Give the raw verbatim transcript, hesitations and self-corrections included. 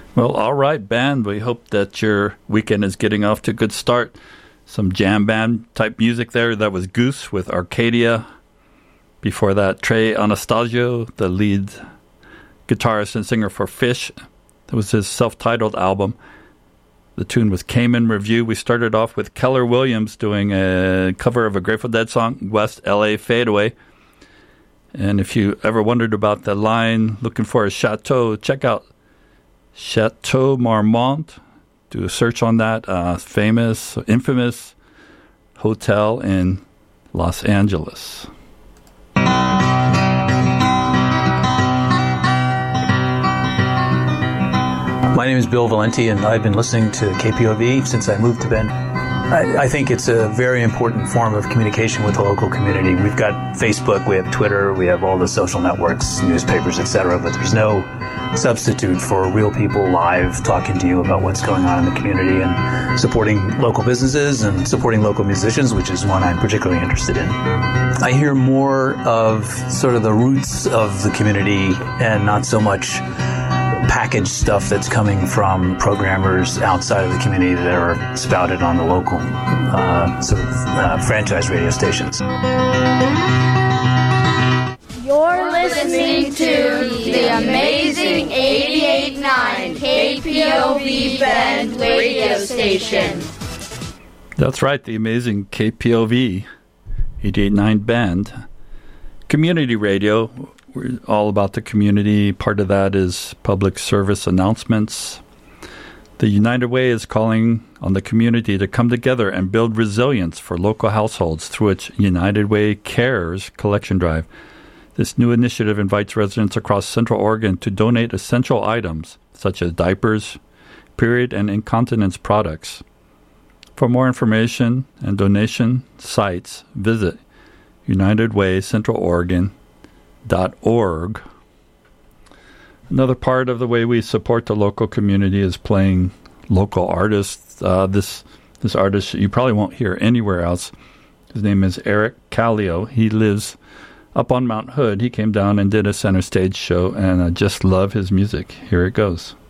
Well, all right, band. We hope that your weekend is getting off to a good start. Some jam band type music there. That was Goose with Arcadia. Before that, Trey Anastasio, the lead guitarist and singer for Fish. That was his self-titled album. The tune was Cayman Review. We started off with Keller Williams doing a cover of a Grateful Dead song, West L A Fadeaway. And if you ever wondered about the line, looking for a chateau, check out Chateau Marmont. Do a search on that. Uh, famous, infamous hotel in Los Angeles. My name is Bill Valenti, and I've been listening to K P O V since I moved to Bend. I, I think it's a very important form of communication with the local community. We've got Facebook, we have Twitter, we have all the social networks, newspapers, et cetera, but there's no substitute for real people live talking to you about what's going on in the community and supporting local businesses and supporting local musicians, which is one I'm particularly interested in. I hear more of sort of the roots of the community and not so much packaged stuff that's coming from programmers outside of the community that are spouted on the local uh, sort of uh, franchise radio stations. You're listening to the amazing eighty-eight point nine K P O V Bend radio station. That's right, the amazing K P O V eighty-eight point nine Bend. Community radio. We're all about the community. Part of that is public service announcements. The United Way is calling on the community to come together and build resilience for local households through its United Way Cares collection drive. This new initiative invites residents across Central Oregon to donate essential items such as diapers, period and incontinence products. For more information and donation sites, visit United Way Central Oregon dot org. Another part of the way we support the local community is playing local artists. Uh, this this artist you probably won't hear anywhere else. His name is Eric Callio. He lives up on Mount Hood. He came down and did a center stage show, and I just love his music. Here it goes.